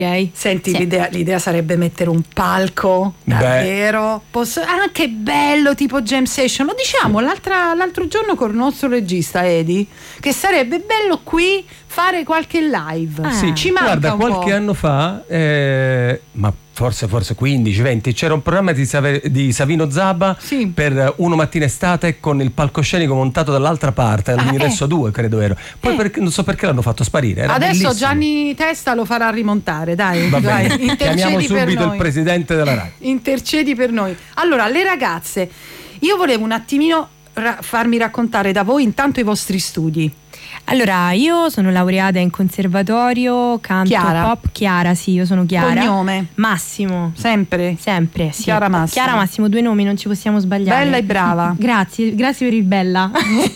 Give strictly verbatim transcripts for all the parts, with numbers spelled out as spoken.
Okay. Senti, sì. l'idea, l'idea sarebbe mettere un palco davvero Posso, anche bello tipo jam session. Lo diciamo sì. l'altra, l'altro giorno con il nostro regista Edi, che sarebbe bello qui fare qualche live. Ah. Sì, ci manca guarda, un qualche po'. anno fa, eh, ma forse forse quindici venti, c'era un programma di, Save, di Savino Zaba sì. per Uno Mattina Estate con il palcoscenico montato dall'altra parte, all'Ingresso ah, eh. due credo ero. Poi eh. perché, non so perché l'hanno fatto sparire. Era Adesso bellissimo. Gianni Testa lo farà rimontare, dai. Va dai. bene, chiamiamo subito il presidente della Rai. Intercedi per noi. Allora, le ragazze, io volevo un attimino ra- farmi raccontare da voi intanto i vostri studi. Allora, io sono laureata in conservatorio, canto Chiara. pop. Chiara, sì, io sono Chiara. Cognome? Massimo. Sempre? Sempre, sì. Chiara Massimo. Chiara Massimo, due nomi, non ci possiamo sbagliare. Bella e brava. Grazie, grazie per il bella.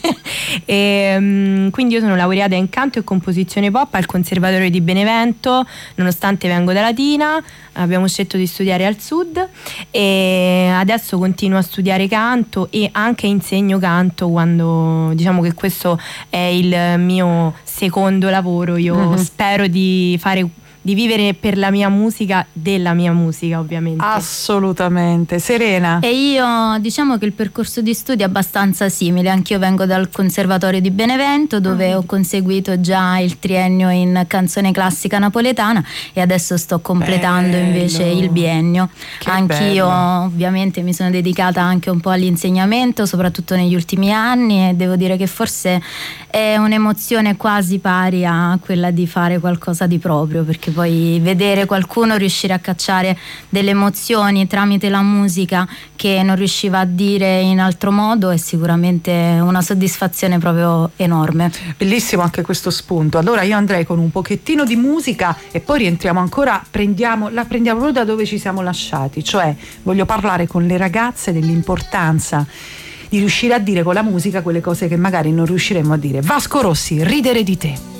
e, um, quindi io sono laureata in canto e composizione pop al Conservatorio di Benevento, nonostante vengo da Latina. Abbiamo scelto di studiare al sud e adesso continuo a studiare canto e anche insegno canto, quando diciamo che questo è il mio secondo lavoro. Io uh-huh. spero di fare di vivere per la mia musica, della mia musica ovviamente. Assolutamente. Serena? E io diciamo che il percorso di studi è abbastanza simile, anch'io vengo dal Conservatorio di Benevento dove mm. ho conseguito già il triennio in canzone classica napoletana e adesso sto completando bello. Invece il biennio. Che Anch'io bello. Ovviamente mi sono dedicata anche un po' all'insegnamento, soprattutto negli ultimi anni, e devo dire che forse è un'emozione quasi pari a quella di fare qualcosa di proprio, perché poi vedere qualcuno riuscire a cacciare delle emozioni tramite la musica che non riusciva a dire in altro modo è sicuramente una soddisfazione proprio enorme. Bellissimo anche questo spunto. Allora io andrei con un pochettino di musica e poi rientriamo ancora, prendiamo, la prendiamo proprio da dove ci siamo lasciati, cioè voglio parlare con le ragazze dell'importanza di riuscire a dire con la musica quelle cose che magari non riusciremmo a dire. Vasco Rossi, Ridere di te.